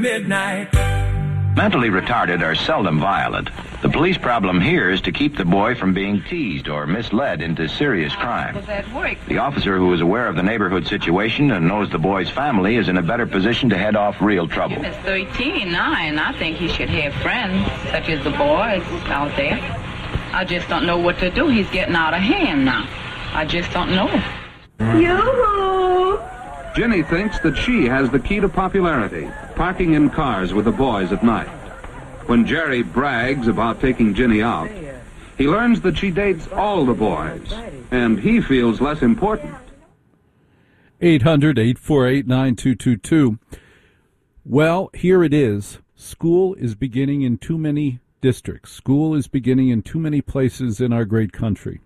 Midnight. Mentally retarded are seldom violent. The police problem here is to keep the boy from being teased or misled into serious crime. The officer who is aware of the neighborhood situation and knows the boy's family is in a better position to head off real trouble. Jim is 13 now, and I think he should have friends, such as the boys out there. I just don't know what to do. He's getting out of hand now. I just don't know. Yoo-hoo! Ginny thinks that she has the key to popularity, parking in cars with the boys at night. When Jerry brags about taking Ginny out, he learns that she dates all the boys, and he feels less important. 800-848-9222. Well, here it is. School is beginning in too many districts. School is beginning in too many places in our great country.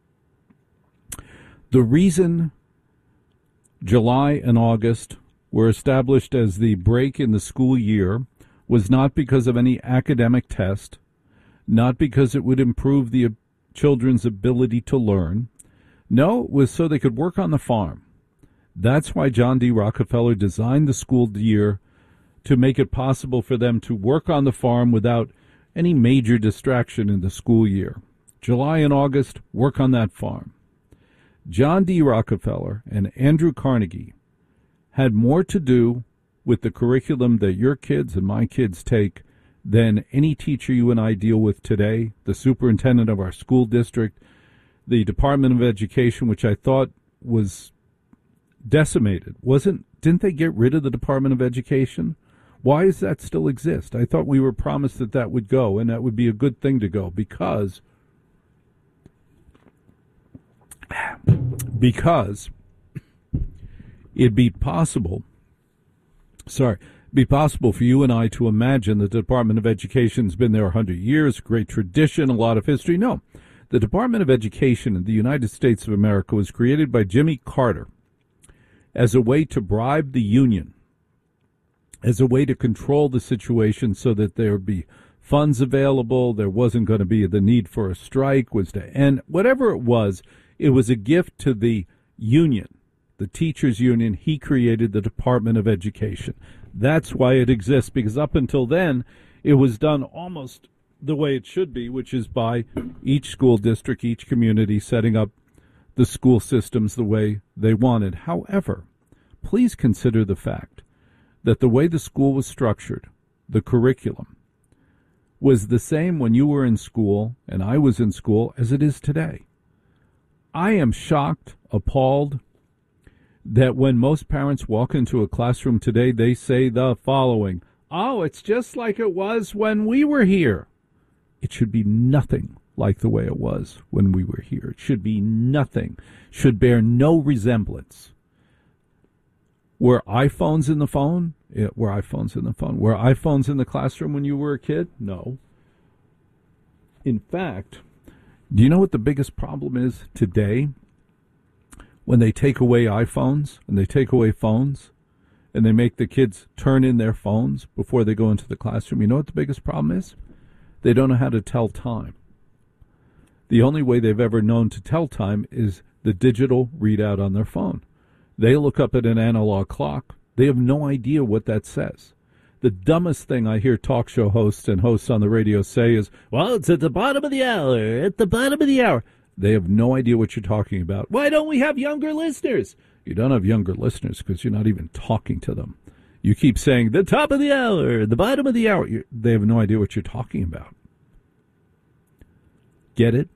The reason July and August were established as the break in the school year was not because of any academic test, not because it would improve the children's ability to learn. No, it was so they could work on the farm. That's why John D. Rockefeller designed the school year, to make it possible for them to work on the farm without any major distraction in the school year. July and August, work on that farm. John D. Rockefeller and Andrew Carnegie had more to do with the curriculum that your kids and my kids take than any teacher you and I deal with today, the superintendent of our school district, the Department of Education, which I thought was decimated. Didn't they get rid of the Department of Education? Why does that still exist? I thought we were promised that that would go, and that would be a good thing to go, because it'd be possible for you and I to imagine that the Department of Education's been there 100 years, great tradition, a lot of history. No. The Department of Education in the United States of America was created by Jimmy Carter as a way to bribe the union, as a way to control the situation so that there would be funds available, there wasn't going to be the need for a strike, was to end. Whatever it was a gift to the union, the teachers' union. He created the Department of Education. That's why it exists, because up until then, it was done almost the way it should be, which is by each school district, each community setting up the school systems the way they wanted. However, please consider the fact that the way the school was structured, the curriculum, was the same when you were in school and I was in school as it is today. I am shocked, appalled, that when most parents walk into a classroom today, they say the following: "Oh, it's just like it was when we were here." It should be nothing like the way it was when we were here. It should be nothing, should bear no resemblance. Were iPhones in the phone? Were iPhones in the phone? Were iPhones in the classroom when you were a kid? No. In fact, do you know what the biggest problem is today? When they take away iPhones and they take away phones and they make the kids turn in their phones before they go into the classroom, you know what the biggest problem is? They don't know how to tell time. The only way they've ever known to tell time is the digital readout on their phone. They look up at an analog clock. They have no idea what that says. The dumbest thing I hear talk show hosts and hosts on the radio say is, "Well, it's at the bottom of the hour, at the bottom of the hour." They have no idea what you're talking about. Why don't we have younger listeners? You don't have younger listeners because you're not even talking to them. You keep saying, the top of the hour, the bottom of the hour. They have no idea what you're talking about. Get it?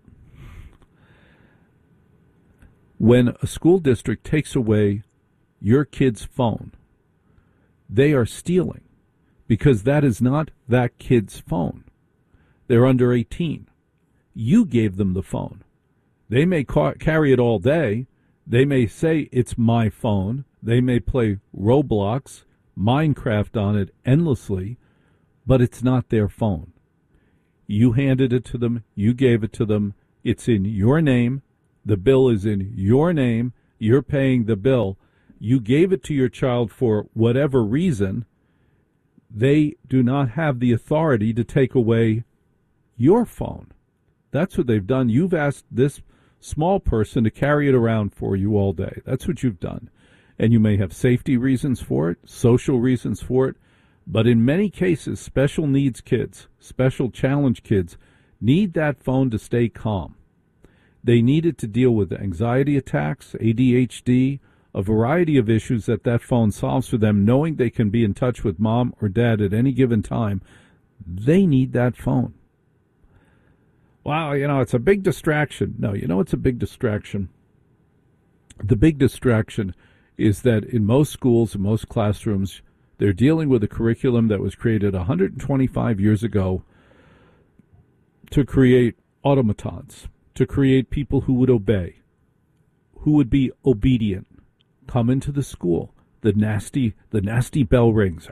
When a school district takes away your kid's phone, they are stealing, because that is not that kid's phone. They're under 18. You gave them the phone. They may carry it all day. They may say it's my phone. They may play Roblox, Minecraft on it endlessly, but it's not their phone. You handed it to them. You gave it to them. It's in your name. The bill is in your name. You're paying the bill. You gave it to your child for whatever reason. They do not have the authority to take away your phone. That's what they've done. You've asked this small person to carry it around for you all day. That's what you've done. And you may have safety reasons for it, social reasons for it, But in many cases, special needs kids, special challenge kids, need that phone to stay calm. They need it to deal with anxiety attacks, ADHD, a variety of issues that phone solves for them, knowing they can be in touch with mom or dad at any given time. They need that phone. Wow, it's a big distraction. No, it's a big distraction. The big distraction is that in most schools, in most classrooms, they're dealing with a curriculum that was created 125 years ago to create automatons, to create people who would obey, who would be obedient, come into the school. The nasty bell rings.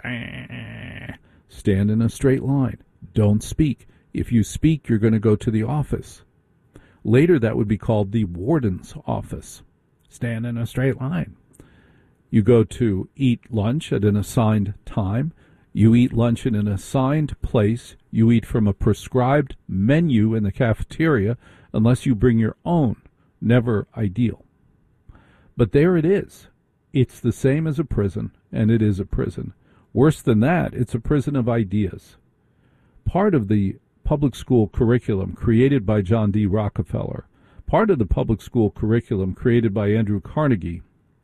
Stand in a straight line. Don't speak. If you speak, you're going to go to the office. Later, that would be called the warden's office. Stand in a straight line. You go to eat lunch at an assigned time. You eat lunch in an assigned place. You eat from a prescribed menu in the cafeteria, unless you bring your own. Never ideal. But there it is. It's the same as a prison, and it is a prison. Worse than that, it's a prison of ideas. Part of the public school curriculum created by John D. Rockefeller, part of the public school curriculum created by Andrew Carnegie,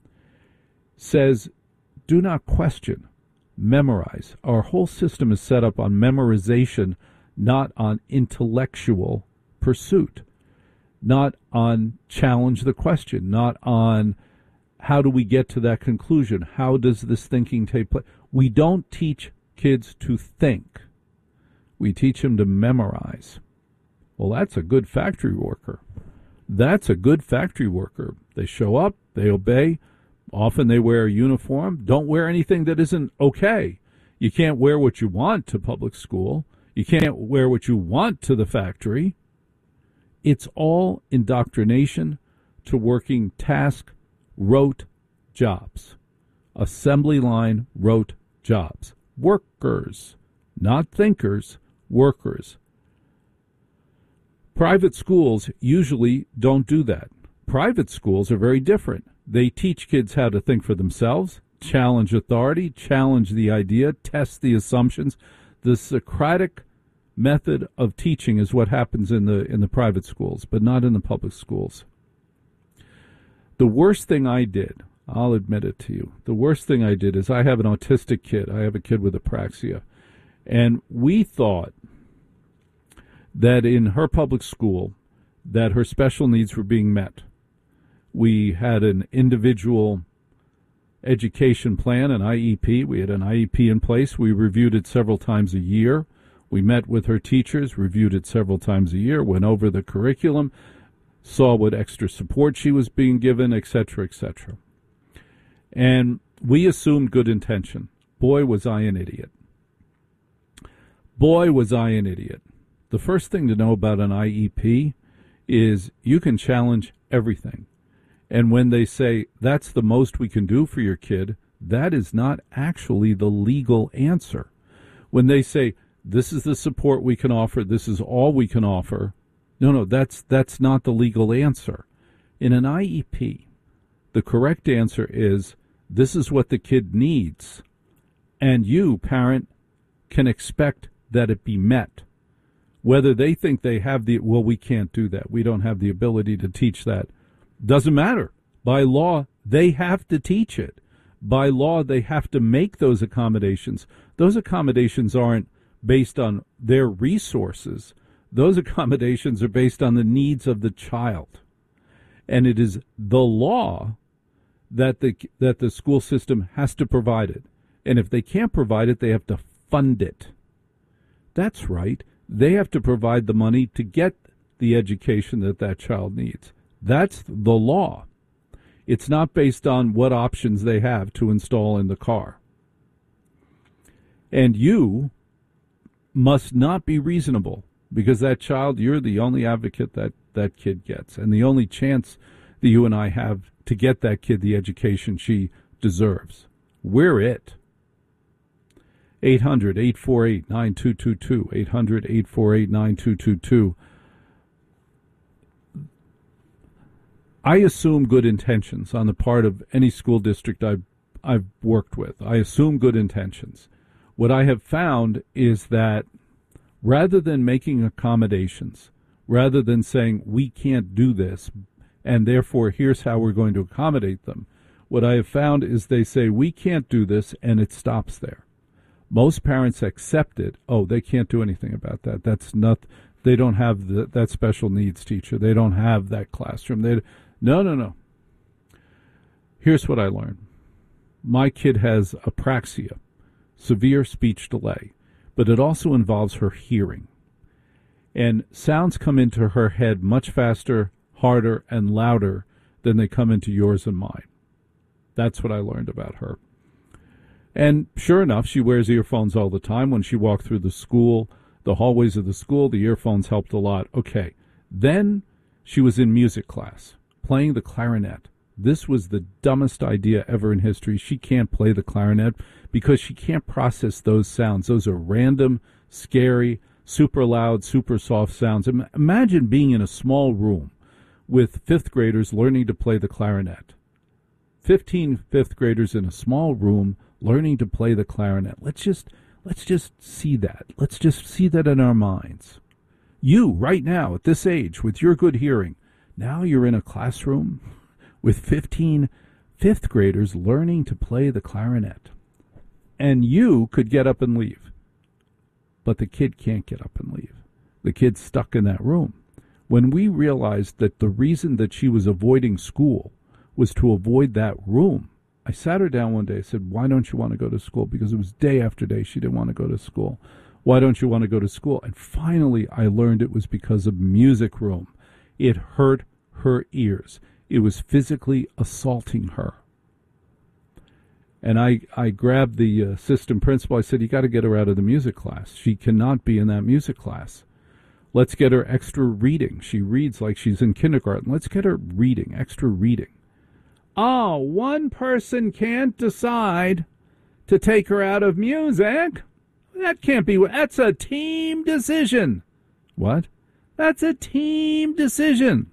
says, do not question, memorize. Our whole system is set up on memorization, not on intellectual pursuit, not on challenge the question, not on how do we get to that conclusion, how does this thinking take place. We don't teach kids to think. We teach them to memorize. Well, that's a good factory worker. That's a good factory worker. They show up, they obey. Often they wear a uniform. Don't wear anything that isn't okay. You can't wear what you want to public school. You can't wear what you want to the factory. It's all indoctrination to working task, rote jobs. Assembly line, rote jobs. Workers, not thinkers, workers. Private schools usually don't do that. Private schools are very different. They teach kids how to think for themselves, challenge authority, challenge the idea, test the assumptions. The Socratic method of teaching is what happens in the private schools, but not in the public schools. The worst thing I did, I'll admit it to you, the worst thing I did is I have an autistic kid. I have a kid with apraxia. And we thought that in her public school that her special needs were being met. We had an individual education plan, an IEP. We had an IEP in place. We reviewed it several times a year. We met with her teachers, reviewed it several times a year, went over the curriculum, saw what extra support she was being given, etc., etc. And we assumed good intention. Boy, was I an idiot. Boy, was I an idiot. The first thing to know about an IEP is you can challenge everything. And when they say that's the most we can do for your kid, that is not actually the legal answer. When they say this is the support we can offer, this is all we can offer, no, that's not the legal answer. In an IEP, the correct answer is this is what the kid needs, and you, parent, can expect that it be met. Whether they think they have we can't do that. We don't have the ability to teach that. Doesn't matter. By law, they have to teach it. By law, they have to make those accommodations. Those accommodations aren't based on their resources. Those accommodations are based on the needs of the child. And it is the law that the school system has to provide it. And if they can't provide it, they have to fund it. That's right. They have to provide the money to get the education that child needs. That's the law. It's not based on what options they have to install in the car. And you must not be reasonable, because that child, you're the only advocate that kid gets, and the only chance that you and I have to get that kid the education she deserves. We're it. 800-848-9222, 800-848-9222. I assume good intentions on the part of any school district I've worked with. I assume good intentions. What I have found is that rather than making accommodations, rather than saying we can't do this, and therefore here's how we're going to accommodate them, what I have found is they say we can't do this, and it stops there. Most parents accept it. Oh, they can't do anything about that. That's not. They don't have that special needs teacher. They don't have that classroom. No. Here's what I learned. My kid has apraxia, severe speech delay, but it also involves her hearing. And sounds come into her head much faster, harder, and louder than they come into yours and mine. That's what I learned about her. And sure enough, she wears earphones all the time. When she walked through the hallways of the school, the earphones helped a lot. Okay. Then she was in music class, playing the clarinet. This was the dumbest idea ever in history. She can't play the clarinet because she can't process those sounds. Those are random, scary, super loud, super soft sounds. Imagine being in a small room with fifth graders learning to play the clarinet. 15 fifth graders in a small room learning to play the clarinet. Let's just see that. Let's just see that in our minds. You, right now, at this age, with your good hearing, now you're in a classroom with 15 fifth graders learning to play the clarinet. And you could get up and leave. But the kid can't get up and leave. The kid's stuck in that room. When we realized that the reason that she was avoiding school was to avoid that room, I sat her down one day and said, why don't you want to go to school? Because it was day after day she didn't want to go to school. Why don't you want to go to school? And finally I learned it was because of music room. It hurt her ears. It was physically assaulting her. And I grabbed the assistant principal. I said, you got to get her out of the music class. She cannot be in that music class. Let's get her extra reading. She reads like she's in kindergarten. Let's get her reading, extra reading. Oh, one person can't decide to take her out of music. That can't be. That's a team decision. What? That's a team decision.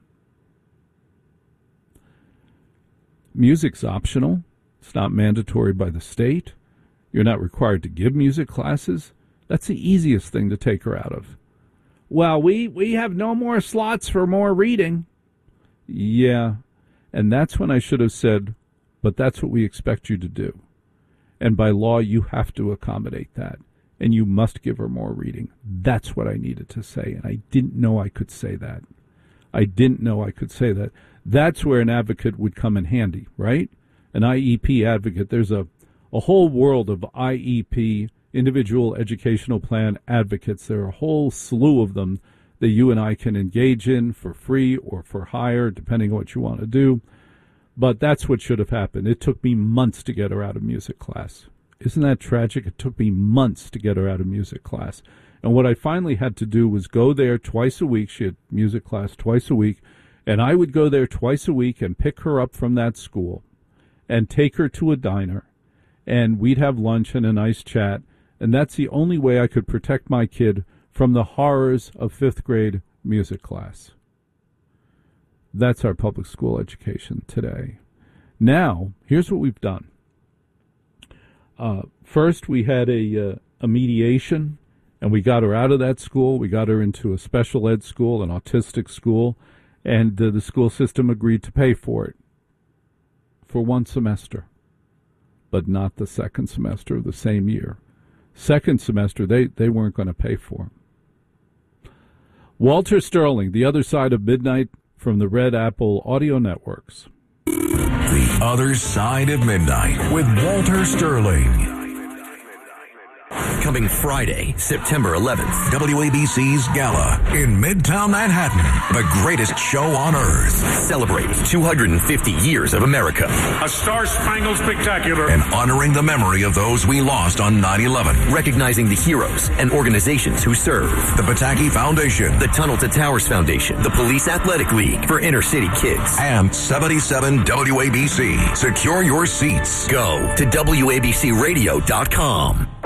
Music's optional. It's not mandatory by the state. You're not required to give music classes. That's the easiest thing to take her out of. Well, we have no more slots for more reading. Yeah, and that's when I should have said, but that's what we expect you to do. And by law, you have to accommodate that. And you must give her more reading. That's what I needed to say, and I didn't know I could say that. That's where an advocate would come in handy, right? An IEP advocate. There's a whole world of IEP, individual educational plan advocates. There are a whole slew of them that you and I can engage in for free or for hire, depending on what you want to do. But that's what should have happened. It took me months to get her out of music class. Isn't that tragic? It took me months to get her out of music class. And what I finally had to do was go there twice a week. She had music class twice a week. And I would go there twice a week and pick her up from that school and take her to a diner. And we'd have lunch and a nice chat. And that's the only way I could protect my kid from the horrors of fifth grade music class. That's our public school education today. Now, here's what we've done. First, we had a mediation, and we got her out of that school. We got her into a special ed school, an autistic school, and the school system agreed to pay for it for one semester, but not the second semester of the same year. Second semester, they weren't going to pay for. Walter Sterling, The Other Side of Midnight, from the Red Apple Audio Networks. The Other Side of Midnight with Walter Sterling. Coming Friday, September 11th, WABC's Gala in Midtown Manhattan. The greatest show on earth. Celebrate 250 years of America. A Star-Spangled Spectacular. And honoring the memory of those we lost on 9/11. Recognizing the heroes and organizations who serve. The Pataki Foundation. The Tunnel to Towers Foundation. The Police Athletic League for inner city kids. And 77 WABC. Secure your seats. Go to WABCRadio.com.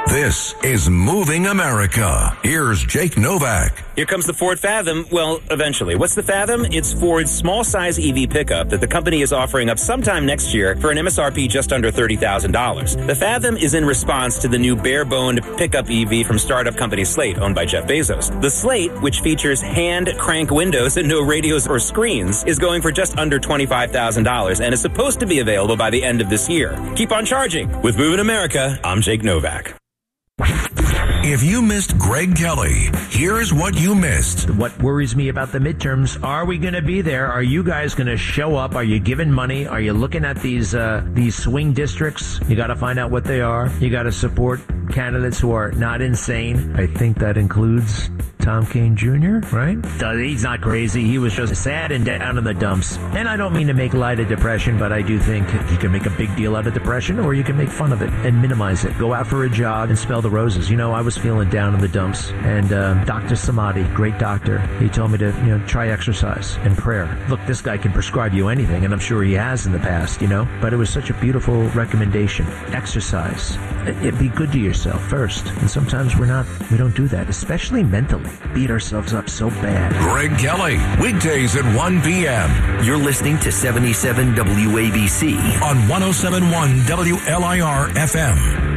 This is Moving America. Here's Jake Novak. Here comes the Ford Fathom. Well, eventually. What's the Fathom? It's Ford's small-size EV pickup that the company is offering up sometime next year for an MSRP just under $30,000. The Fathom is in response to the new bare-boned pickup EV from startup company Slate, owned by Jeff Bezos. The Slate, which features hand-crank windows and no radios or screens, is going for just under $25,000 and is supposed to be available by the end of this year. Keep on charging. With Moving America, I'm Jake Novak. If you missed Greg Kelly, here's what you missed. What worries me about the midterms, are we going to be there? Are you guys going to show up? Are you giving money? Are you looking at these swing districts? You got to find out what they are. You got to support candidates who are not insane. I think that includes Tom Kean Jr., right? He's not crazy. He was just sad and down in the dumps. And I don't mean to make light of depression, but I do think you can make a big deal out of depression, or you can make fun of it and minimize it. Go out for a jog and smell the roses. You know, I was feeling down in the dumps, and Dr. Samadi, great doctor, he told me to, try exercise and prayer. Look, this guy can prescribe you anything, and I'm sure he has in the past, but it was such a beautiful recommendation. Exercise. Be good to yourself first. And sometimes we don't do that, especially mentally. Beat ourselves up so bad. Greg Kelly, weekdays at 1 p.m. You're listening to 77 WABC on 107.1 WLIR FM.